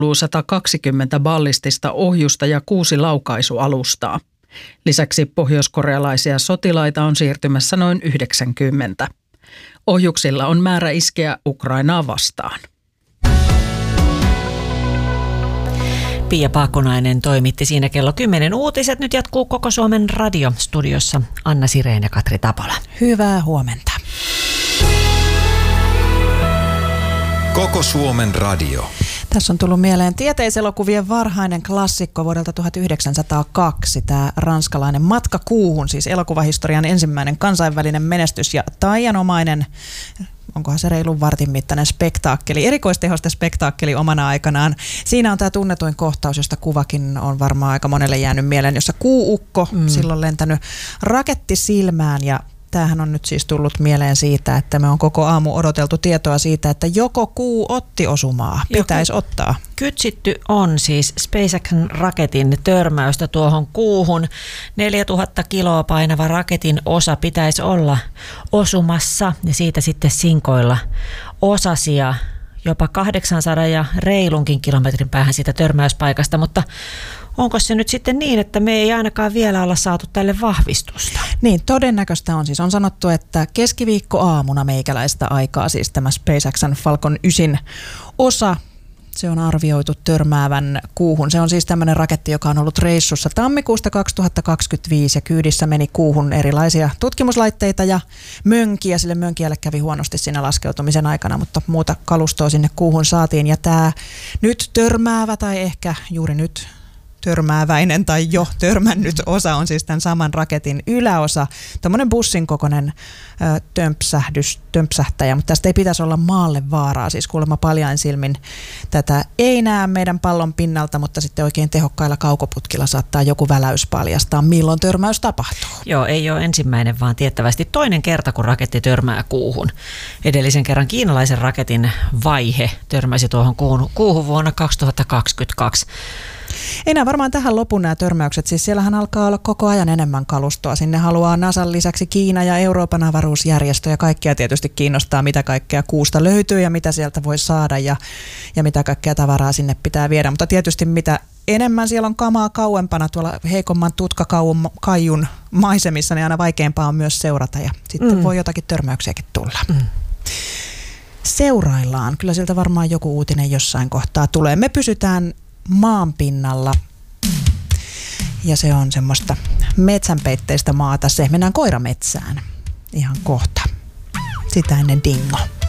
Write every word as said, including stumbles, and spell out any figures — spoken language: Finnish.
sata kaksikymmentä ballistista ohjusta ja kuusi laukaisualustaa. Lisäksi pohjoiskorealaisia sotilaita on siirtymässä noin yhdeksänkymmentä. Ohjuksilla on määrä iskeä Ukrainaa vastaan. Pia Paakkonainen toimitti siinä kello kymmenen uutiset. Nyt jatkuu Koko Suomen radio studiossa Anna Sireen ja Katri Tapola. Hyvää huomenta. Koko Suomen radio. Tässä on tullut mieleen tieteiselokuvien varhainen klassikko vuodelta tuhatyhdeksänsataakaksi, tämä ranskalainen Matka kuuhun, siis elokuvahistorian ensimmäinen kansainvälinen menestys ja taianomainen, onkohan se reilun vartin mittainen spektaakkeli, erikoistehosta spektaakkeli omana aikanaan. Siinä on tämä tunnetuin kohtaus, josta kuvakin on varmaan aika monelle jäänyt mieleen, jossa kuuukko mm. silloin lentänyt raketti silmään ja tämähän on nyt siis tullut mieleen siitä, että me on koko aamu odoteltu tietoa siitä, että joko kuu otti osumaa, pitäisi ottaa. Kytsitty on siis SpaceXn raketin törmäystä tuohon kuuhun. neljätuhatta kiloa painava raketin osa pitäisi olla osumassa ja siitä sitten sinkoilla osasia jopa kahdeksansadan ja reilunkin kilometrin päähän siitä törmäyspaikasta, mutta onko se nyt sitten niin, että me ei ainakaan vielä olla saatu tälle vahvistusta? Niin, todennäköistä on siis. On sanottu, että keskiviikkoaamuna meikäläistä aikaa siis tämä SpaceXn Falcon yhdeksän osa, se on arvioitu törmäävän kuuhun. Se on siis tämmöinen raketti, joka on ollut reissussa tammikuusta kaksituhattakaksikymmentäviisi ja kyydissä meni kuuhun erilaisia tutkimuslaitteita ja mönkiä. Sille mönkijälle kävi huonosti siinä laskeutumisen aikana, mutta muuta kalustoa sinne kuuhun saatiin. Ja tämä nyt törmäävä tai ehkä juuri nyt törmääväinen tai jo törmännyt osa on siis tämän saman raketin yläosa. Tämmöinen bussin kokoinen ö, tömpsähdys, tömpsähtäjä, mutta tästä ei pitäisi olla maalle vaaraa. Siis kuulemma paljain silmin tätä ei näe meidän pallon pinnalta, mutta sitten oikein tehokkailla kaukoputkilla saattaa joku väläys paljastaa, milloin törmäys tapahtuu. Joo, ei ole ensimmäinen, vaan tiettävästi toinen kerta, kun raketti törmää kuuhun. Edellisen kerran kiinalaisen raketin vaihe törmäsi tuohon kuuhun, kuuhun vuonna kaksituhattakaksikymmentäkaksi. Ei nämä varmaan tähän lopun nämä törmäykset, siis siellähän alkaa olla koko ajan enemmän kalustoa. Sinne haluaa NASAn lisäksi Kiina ja Euroopan avaruusjärjestö ja kaikkia tietysti kiinnostaa, mitä kaikkea kuusta löytyy ja mitä sieltä voi saada ja, ja mitä kaikkea tavaraa sinne pitää viedä. Mutta tietysti mitä enemmän siellä on kamaa kauempana tuolla heikomman tutkakaijun maisemissa, niin aina vaikeampaa on myös seurata ja sitten mm. voi jotakin törmäyksiäkin tulla. Mm. Seuraillaan. Kyllä sieltä varmaan joku uutinen jossain kohtaa tulee. Me pysytään maan pinnalla ja se on semmoista metsänpeitteistä maata. Se mennään koirametsään ihan kohta. Sitä ennen Dingo.